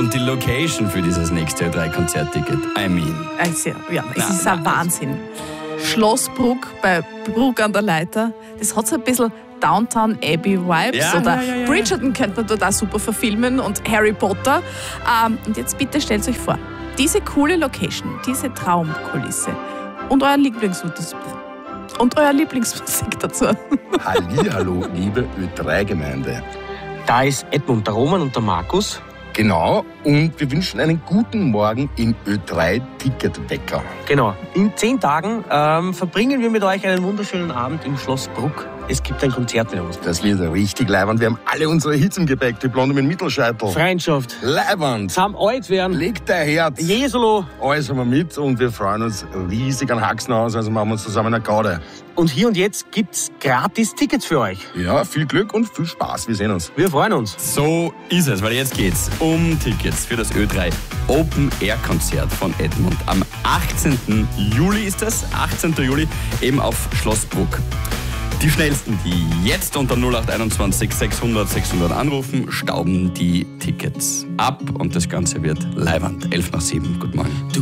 Und die Location für dieses nächste Ö3-Konzertticket, I mean. Also, ja, es ist ein Wahnsinn. Schloss Bruck bei Bruck an der Leiter, das hat so ein bisschen Downtown Abbey Vibes. Ja, oder ja. Bridgerton könnte man dort auch super verfilmen und Harry Potter. Und jetzt bitte stellt euch vor, diese coole Location, diese Traumkulisse und euer Lieblingsmusik dazu. Hallihallo, liebe Ö3-Gemeinde. Da ist Edmund, der Roman und der Markus. Genau, und wir wünschen einen guten Morgen im Ö3-Ticketwecker. Genau. In 10 Tagen verbringen wir mit euch einen wunderschönen Abend im Schloss Bruck. Es gibt ein Konzert mit uns. Das wird richtig leibend. Wir haben alle unsere Hits im Gepäck, die Blonde mit Mittelscheitel. Freundschaft. Leibend. Zusammen alt werden. Leg dein Herz. Jesolo. Alles haben wir mit und wir freuen uns riesig an Haxenhaus, also machen wir uns zusammen eine Gaude. Und hier und jetzt gibt's gratis Tickets für euch. Ja, viel Glück und viel Spaß. Wir sehen uns. Wir freuen uns. So ist es, weil jetzt geht's um Tickets für das Ö3 Open Air Konzert von Edmund. Am 18. Juli ist das, 18. Juli, eben auf Schloss Bruck. Die Schnellsten, die jetzt unter 0821 600 600 anrufen, stauben die Tickets ab und das Ganze wird leiwand. 11 nach 7. Guten Morgen.